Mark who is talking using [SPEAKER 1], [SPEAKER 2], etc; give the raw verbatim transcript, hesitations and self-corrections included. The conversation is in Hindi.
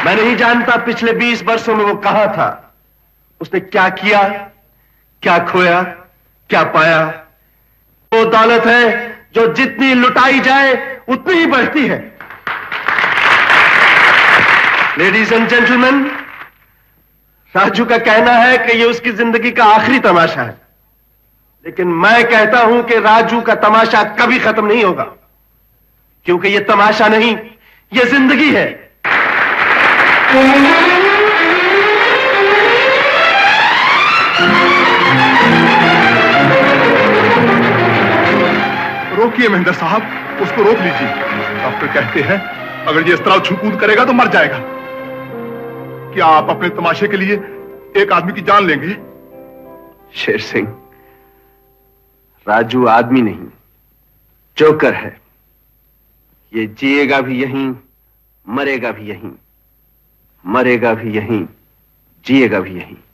[SPEAKER 1] मैं नहीं जानता पिछले बीस वर्षों में वो कहां था, उसने क्या किया, क्या खोया, क्या पाया। वो दौलत है जो जितनी लुटाई जाए उतनी ही बढ़ती है। लेडीज एंड जेंटलमैन, राजू का कहना है कि ये उसकी जिंदगी का आखिरी तमाशा है, लेकिन मैं कहता हूं कि राजू का तमाशा कभी खत्म नहीं होगा, क्योंकि ये तमाशा नहीं, ये जिंदगी है।
[SPEAKER 2] रोकिए महेंद्र साहब, उसको रोक लीजिए। डॉक्टर कहते हैं अगर ये इस तरह छू-कूद करेगा तो मर जाएगा। क्या आप अपने तमाशे के लिए एक आदमी की जान लेंगे?
[SPEAKER 1] शेर सिंह, राजू आदमी नहीं, जोकर है। ये जिएगा भी यहीं, मरेगा भी यहीं, मरेगा भी यहीं, जिएगा भी यहीं।